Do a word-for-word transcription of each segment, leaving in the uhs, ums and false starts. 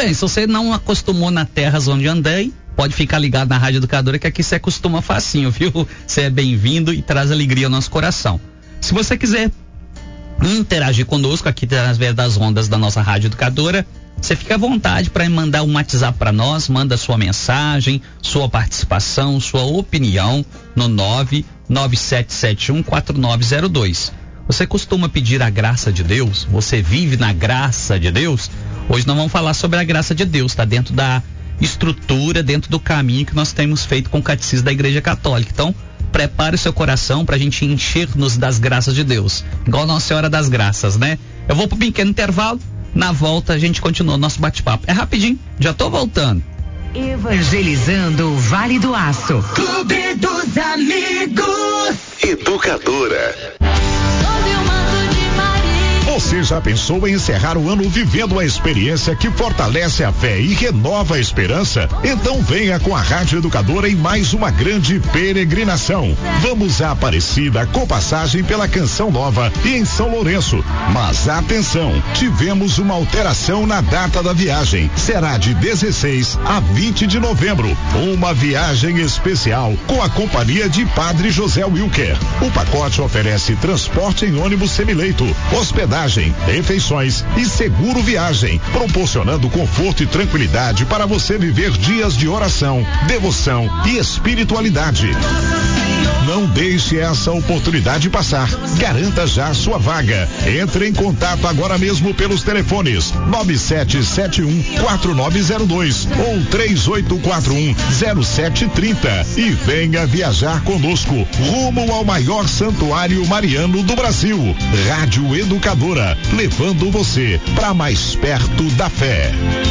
bem, se você não acostumou na terras onde andei, pode ficar ligado na Rádio Educadora, que aqui você acostuma facinho, viu? Você é bem-vindo e traz alegria ao nosso coração. Se você quiser interagir conosco aqui através das ondas da nossa Rádio Educadora, você fica à vontade para mandar um WhatsApp para nós, manda sua mensagem, sua participação, sua opinião no nove nove sete sete um quatro nove zero dois. Você costuma pedir a graça de Deus? Você vive na graça de Deus? Hoje nós vamos falar sobre a graça de Deus, está dentro da estrutura, dentro do caminho que nós temos feito com o Catecismo da Igreja Católica. Então, prepare o seu coração para a gente encher-nos das graças de Deus, igual Nossa Senhora das Graças, né? Eu vou pro pequeno intervalo, na volta a gente continua o nosso bate-papo. É rapidinho, já tô voltando. Evangelizando o Vale do Aço. Clube dos Amigos. Educadora. Você já pensou em encerrar o ano vivendo a experiência que fortalece a fé e renova a esperança? Então venha com a Rádio Educadora em mais uma grande peregrinação. Vamos à Aparecida com passagem pela Canção Nova e em São Lourenço. Mas atenção, tivemos uma alteração na data da viagem. Será de dezesseis a vinte de novembro. Uma viagem especial com a companhia de Padre José Wilker. O pacote oferece transporte em ônibus semileito, hospedagem, refeições e seguro viagem, proporcionando conforto e tranquilidade para você viver dias de oração, devoção e espiritualidade. Não deixe essa oportunidade passar. Garanta já a sua vaga. Entre em contato agora mesmo pelos telefones nove sete sete um quatro nove zero dois ou três oito quatro um zero sete três zero e venha viajar conosco rumo ao maior santuário mariano do Brasil. Rádio Educadora, levando você para mais perto da fé.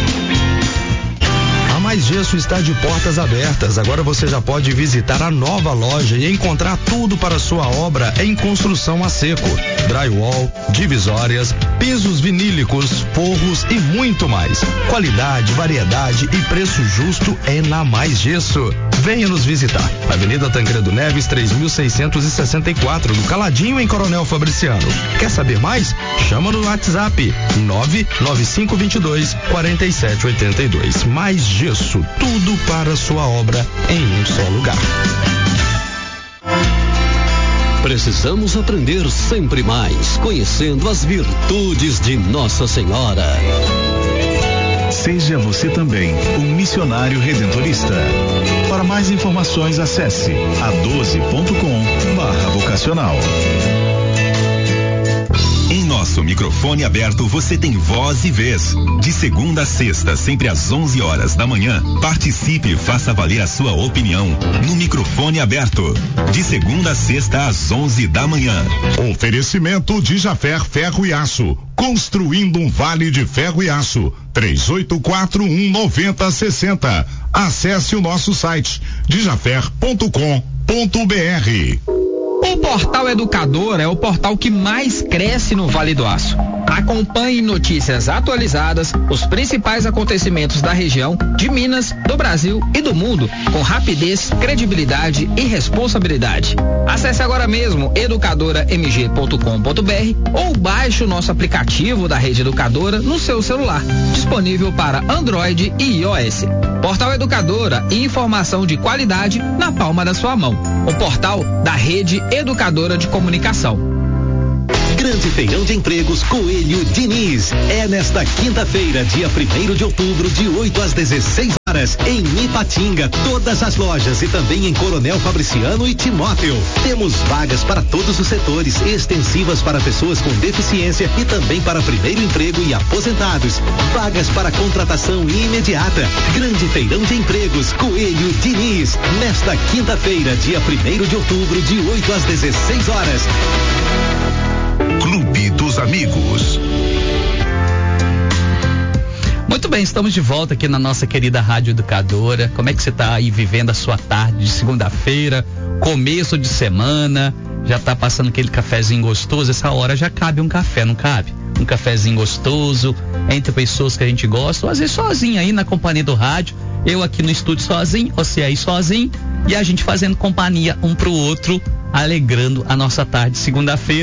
A Mais Gesso está de portas abertas. Agora você já pode visitar a nova loja e encontrar tudo para sua obra em construção a seco: drywall, divisórias, pisos vinílicos, forros e muito mais. Qualidade, variedade e preço justo é na Mais Gesso. Venha nos visitar. Avenida Tancredo Neves, três mil seiscentos e sessenta e quatro, no Caladinho, em Coronel Fabriciano. Quer saber mais? Chama no WhatsApp nove nove cinco dois dois quatro sete oito dois. Mais Gesso, tudo para sua obra em um só lugar. Precisamos aprender sempre mais, conhecendo as virtudes de Nossa Senhora. Seja você também um missionário redentorista. Para mais informações, acesse a doze ponto com barra vocacional. Em nosso microfone aberto você tem voz e vez. De segunda a sexta, sempre às onze horas da manhã, participe e faça valer a sua opinião no microfone aberto. De segunda a sexta às onze da manhã. Oferecimento de Jafer Ferro e Aço. Construindo um vale de ferro e aço. três oito quatro um nove zero seis zero. Acesse o nosso site dijafer ponto com ponto br. O Portal Educador é o portal que mais cresce no Vale do Aço. Acompanhe notícias atualizadas, os principais acontecimentos da região, de Minas, do Brasil e do mundo, com rapidez, credibilidade e responsabilidade. Acesse agora mesmo educadora m g ponto com ponto br ou baixe o nosso aplicativo da Rede Educadora no seu celular, disponível para Android e iOS. Portal Educadora, informação de qualidade na palma da sua mão. O portal da Rede Educadora de Comunicação. Grande Feirão de Empregos Coelho Diniz. É nesta quinta-feira, dia primeiro de outubro, de oito às dezesseis horas, em Ipatinga, todas as lojas e também em Coronel Fabriciano e Timóteo. Temos vagas para todos os setores, extensivas para pessoas com deficiência e também para primeiro emprego e aposentados. Vagas para contratação imediata. Grande Feirão de Empregos Coelho Diniz. Nesta quinta-feira, dia primeiro de outubro, de oito às dezesseis horas. Clube dos Amigos. Muito bem, estamos de volta aqui na nossa querida Rádio Educadora. Como é que você está aí vivendo a sua tarde de segunda-feira, começo de semana? Já está passando aquele cafezinho gostoso? Essa hora já cabe um café, não cabe? Um cafezinho gostoso, entre pessoas que a gente gosta, ou às vezes sozinho aí na companhia do rádio. Eu aqui no estúdio sozinho, você aí sozinho, e a gente fazendo companhia um pro outro, alegrando a nossa tarde de segunda-feira.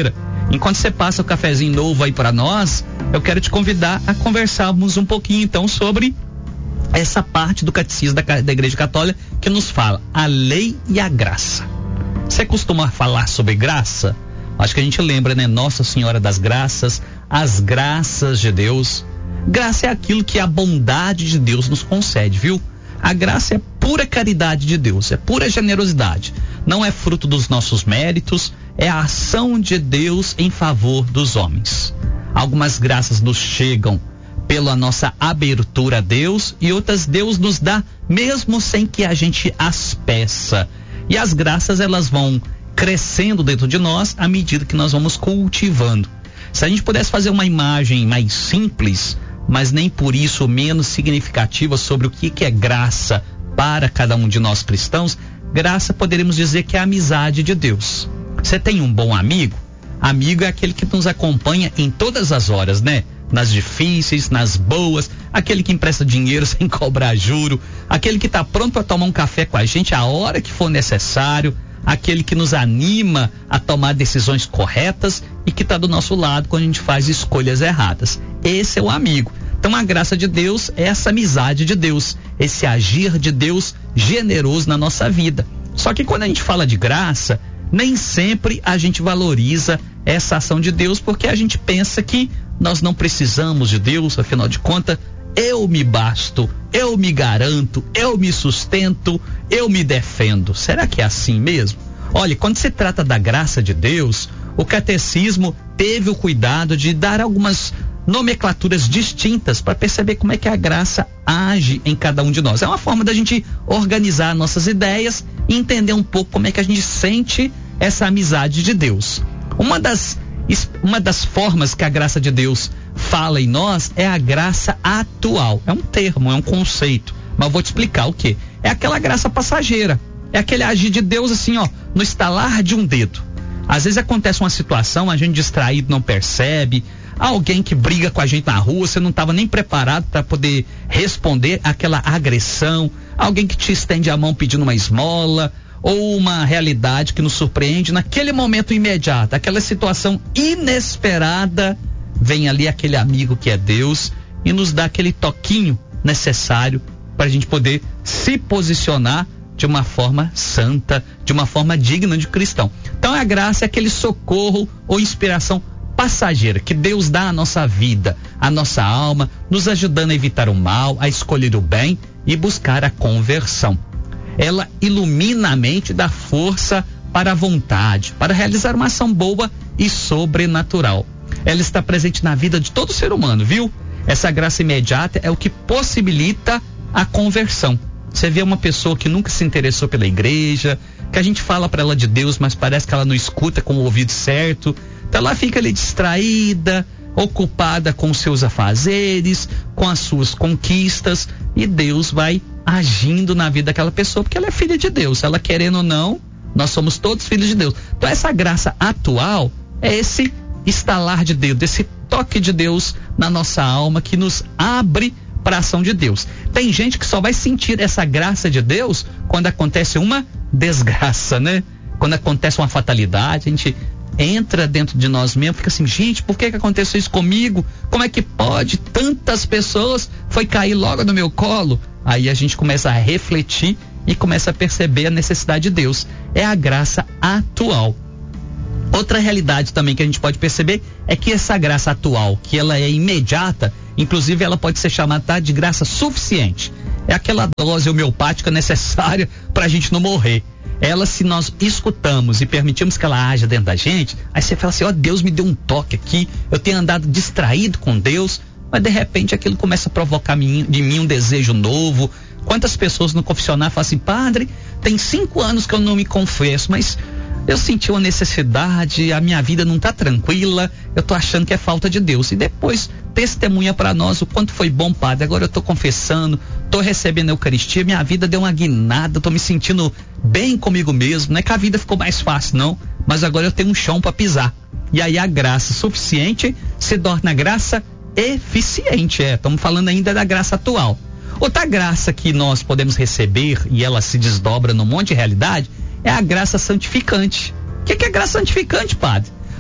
Enquanto você passa o cafezinho novo aí para nós, eu quero te convidar a conversarmos um pouquinho então sobre essa parte do catecismo da, da Igreja Católica que nos fala a lei e a graça. Você costuma falar sobre graça? Acho que a gente lembra, né? Nossa Senhora das Graças, as graças de Deus. Graça é aquilo que a bondade de Deus nos concede, viu? A graça é pura caridade de Deus, é pura generosidade. Não é fruto dos nossos méritos, é a ação de Deus em favor dos homens. Algumas graças nos chegam pela nossa abertura a Deus e outras Deus nos dá mesmo sem que a gente as peça. E as graças, elas vão crescendo dentro de nós à medida que nós vamos cultivando. Se a gente pudesse fazer uma imagem mais simples, mas nem por isso menos significativa sobre o que, que é graça para cada um de nós cristãos, graça poderíamos dizer que é a amizade de Deus. Você tem um bom amigo? Amigo é aquele que nos acompanha em todas as horas, né? Nas difíceis, nas boas, aquele que empresta dinheiro sem cobrar juro, aquele que está pronto para tomar um café com a gente a hora que for necessário, aquele que nos anima a tomar decisões corretas e que está do nosso lado quando a gente faz escolhas erradas. Esse é o amigo. Então a graça de Deus é essa amizade de Deus, esse agir de Deus generoso na nossa vida. Só que quando a gente fala de graça, nem sempre a gente valoriza essa ação de Deus, porque a gente pensa que nós não precisamos de Deus, afinal de contas, eu me basto, eu me garanto, eu me sustento, eu me defendo. Será que é assim mesmo? Olha, quando se trata da graça de Deus, o catecismo teve o cuidado de dar algumas nomenclaturas distintas para perceber como é que a graça age em cada um de nós. É uma forma da gente organizar nossas ideias e entender um pouco como é que a gente sente essa amizade de Deus. Uma das, uma das formas que a graça de Deus fala em nós é a graça atual. É um termo, é um conceito, mas eu vou te explicar o que. É aquela graça passageira, é aquele agir de Deus assim, ó, no estalar de um dedo. Às vezes acontece uma situação, a gente distraído não percebe, alguém que briga com a gente na rua, você não estava nem preparado para poder responder aquela agressão, alguém que te estende a mão pedindo uma esmola, ou uma realidade que nos surpreende naquele momento imediato, aquela situação inesperada, vem ali aquele amigo que é Deus e nos dá aquele toquinho necessário para a gente poder se posicionar de uma forma santa, de uma forma digna de cristão. Então a graça é aquele socorro ou inspiração passageira que Deus dá à nossa vida, à nossa alma, nos ajudando a evitar o mal, a escolher o bem e buscar a conversão. Ela ilumina a mente, dá força para a vontade, para realizar uma ação boa e sobrenatural. Ela está presente na vida de todo ser humano, viu? Essa graça imediata é o que possibilita a conversão. Você vê uma pessoa que nunca se interessou pela igreja, que a gente fala para ela de Deus, mas parece que ela não escuta com o ouvido certo. Então ela fica ali distraída, ocupada com os seus afazeres, com as suas conquistas, e Deus vai agindo na vida daquela pessoa, porque ela é filha de Deus. Ela querendo ou não, nós somos todos filhos de Deus. Então essa graça atual é esse estalar de Deus, esse toque de Deus na nossa alma que nos abre para a ação de Deus. Tem gente que só vai sentir essa graça de Deus quando acontece uma desgraça, né? Quando acontece uma fatalidade, a gente entra dentro de nós mesmos, fica assim, gente, por que que aconteceu isso comigo? Como é que pode? Tantas pessoas foi cair logo no meu colo. Aí a gente começa a refletir e começa a perceber a necessidade de Deus. É a graça atual. Outra realidade também que a gente pode perceber é que essa graça atual, que ela é imediata, inclusive ela pode ser chamada de graça suficiente. É aquela dose homeopática necessária para a gente não morrer. Ela, se nós escutamos e permitimos que ela haja dentro da gente, aí você fala assim, ó, oh, Deus me deu um toque aqui, eu tenho andado distraído com Deus, mas de repente aquilo começa a provocar de mim um desejo novo. Quantas pessoas no confessionário falam assim, padre, tem cinco anos que eu não me confesso, mas eu senti uma necessidade, a minha vida não está tranquila, eu tô achando que é falta de Deus. E depois testemunha para nós o quanto foi bom, padre, agora eu tô confessando, tô recebendo a Eucaristia, minha vida deu uma guinada, tô me sentindo bem comigo mesmo, não é que a vida ficou mais fácil não, mas agora eu tenho um chão para pisar. E aí a graça suficiente se torna graça eficiente, é, estamos falando ainda da graça atual. Outra graça que nós podemos receber, e ela se desdobra num monte de realidade, é a graça santificante. O que, que é graça santificante, padre?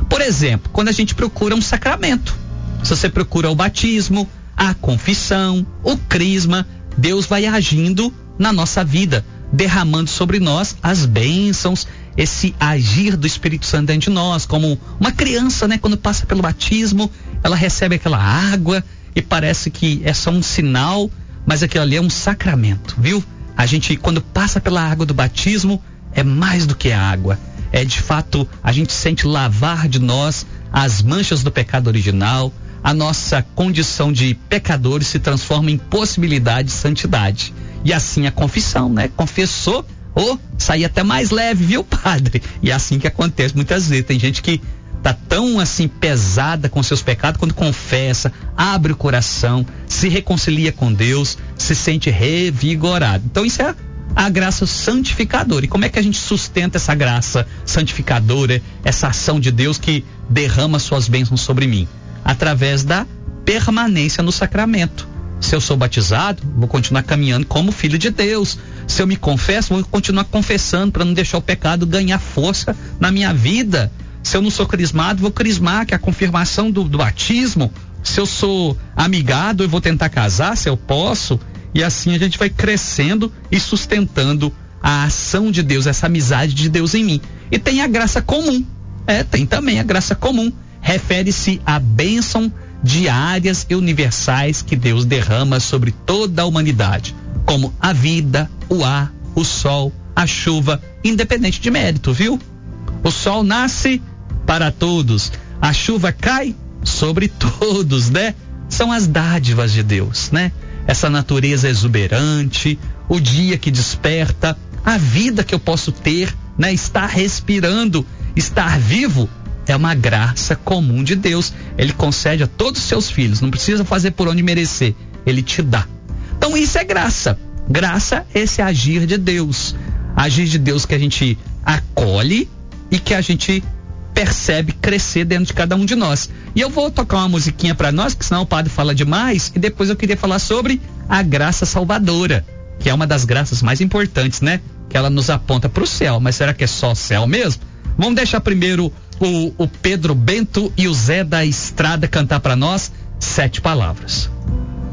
Por exemplo, quando a gente procura um sacramento, se você procura o batismo, a confissão, o crisma, Deus vai agindo na nossa vida, derramando sobre nós as bênçãos, esse agir do Espírito Santo dentro de nós, como uma criança, né? Quando passa pelo batismo, ela recebe aquela água e parece que é só um sinal, mas aquilo ali é um sacramento, viu? A gente, quando passa pela água do batismo, é mais do que água. É de fato, a gente sente lavar de nós as manchas do pecado original, a nossa condição de pecadores se transforma em possibilidade de santidade. E assim a confissão, né? Confessou, ou oh, sair até mais leve, viu, padre? E é assim que acontece muitas vezes. Tem gente que tá tão assim pesada com seus pecados, quando confessa, abre o coração, se reconcilia com Deus, se sente revigorado. Então isso é a graça santificadora. E como é que a gente sustenta essa graça santificadora, essa ação de Deus que derrama suas bênçãos sobre mim? Através da permanência no sacramento. Se eu sou batizado, vou continuar caminhando como filho de Deus. Se eu me confesso, vou continuar confessando para não deixar o pecado ganhar força na minha vida. Se eu não sou crismado, vou crismar, que é a confirmação do, do batismo. Se eu sou amigado, eu vou tentar casar, se eu posso. E assim a gente vai crescendo e sustentando a ação de Deus, essa amizade de Deus em mim. E tem a graça comum. É, tem também a graça comum. Refere-se à bênção diárias e universais que Deus derrama sobre toda a humanidade, como a vida, o ar, o sol, a chuva, independente de mérito, viu? O sol nasce para todos, a chuva cai sobre todos, né? São as dádivas de Deus, né? Essa natureza exuberante, o dia que desperta, a vida que eu posso ter, né? Estar respirando, estar vivo, é uma graça comum de Deus. Ele concede a todos os seus filhos, não precisa fazer por onde merecer, ele te dá. Então isso é graça. Graça é esse agir de Deus, agir de Deus que a gente acolhe e que a gente percebe crescer dentro de cada um de nós. E eu vou tocar uma musiquinha para nós, porque senão o padre fala demais, e depois eu queria falar sobre a graça salvadora, que é uma das graças mais importantes, né? Que ela nos aponta para o céu, mas será que é só céu mesmo? Vamos deixar primeiro o, o Pedro Bento e o Zé da Estrada cantar para nós Sete Palavras.